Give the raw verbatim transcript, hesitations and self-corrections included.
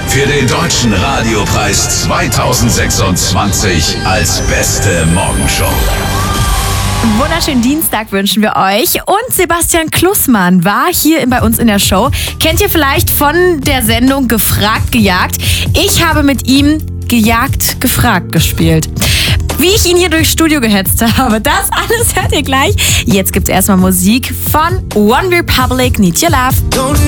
für den Deutschen Radiopreis zweitausendsechsundzwanzig als beste Morgenshow. Wunderschönen Dienstag wünschen wir euch. Und Sebastian Klussmann war hier bei uns in der Show. Kennt ihr vielleicht von der Sendung Gefragt, Gejagt? Ich habe mit ihm Gejagt, Gefragt gespielt. Wie ich ihn hier durchs Studio gehetzt habe, das alles hört ihr gleich. Jetzt gibt's erstmal Musik von One Republic, Need Your Love.